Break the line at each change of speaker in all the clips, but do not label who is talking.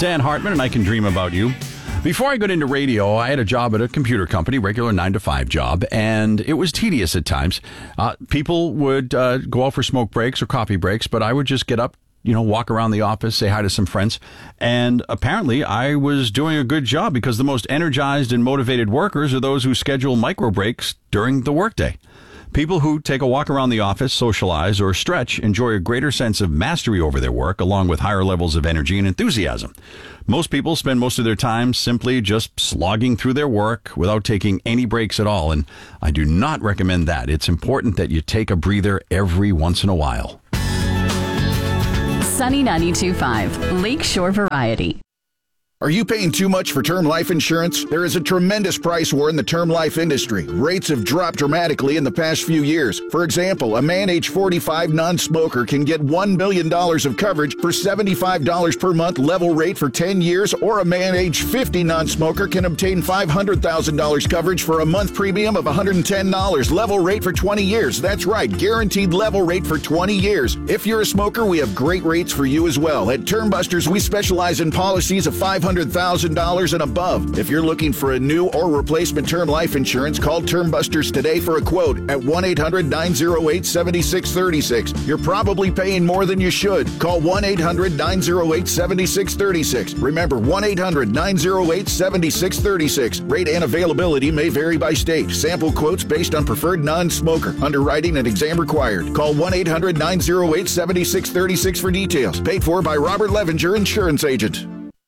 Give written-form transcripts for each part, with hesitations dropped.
Dan Hartman, and I Can Dream About You. Before I got into radio, I had a job at a computer company, regular 9-to-5 job, and it was tedious at times. People would go out for smoke breaks or coffee breaks, but I would just get up, walk around the office, say hi to some friends. And apparently I was doing a good job because the most energized and motivated workers are those who schedule micro breaks during the workday. People who take a walk around the office, socialize, or stretch enjoy a greater sense of mastery over their work, along with higher levels of energy and enthusiasm. Most people spend most of their time simply just slogging through their work without taking any breaks at all, and I do not recommend that. It's important that you take a breather every once in a while.
Sunny 92.5, Lakeshore Variety.
Are you paying too much for term life insurance? There is a tremendous price war in the term life industry. Rates have dropped dramatically in the past few years. For example, a man age 45 non-smoker can get $1 million of coverage for $75 per month level rate for 10 years, or a man age 50 non-smoker can obtain $500,000 coverage for a month premium of $110 level rate for 20 years. That's right, guaranteed level rate for 20 years. If you're a smoker, we have great rates for you as well. At Term Busters, we specialize in policies of $500,000 and above. If you're looking for a new or replacement term life insurance, call Term Busters today for a quote at 1-800-908-7636. You're probably paying more than you should. Call 1-800-908-7636. Remember, 1-800-908-7636. Rate and availability may vary by state. Sample quotes based on preferred non-smoker. Underwriting and exam required. Call 1-800-908-7636 for details. Paid for by Robert Levenger, insurance agent.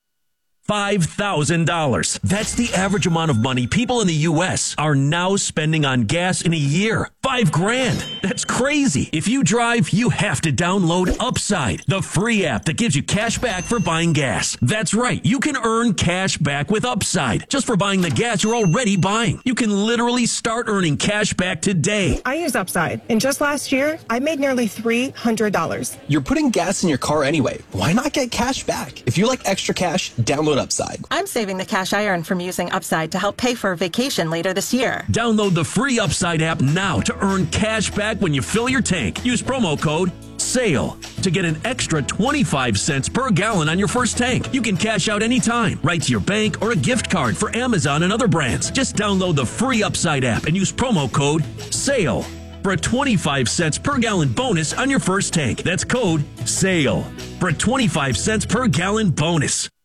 $5,000. That's the average amount of money people in the U.S. are now spending on gas in a year. $5,000. That's crazy. If you drive, you have to download Upside, the free app that gives you cash back for buying gas. That's right. You can earn cash back with Upside just for buying the gas you're already buying. You can literally start earning cash back today.
I use Upside, and just last year, I made nearly $300.
You're putting gas in your car anyway. Why not get cash back? If you like extra cash, download Upside.
I'm saving the cash I earn from using Upside to help pay for a vacation later this year.
Download the free Upside app now to earn cash back when you fill your tank. Use promo code SALE to get an extra 25 cents per gallon on your first tank. You can cash out anytime, right to your bank or a gift card for Amazon and other brands. Just download the free Upside app and use promo code SALE for a 25 cents per gallon bonus on your first tank. That's code SALE for a 25 cents per gallon bonus.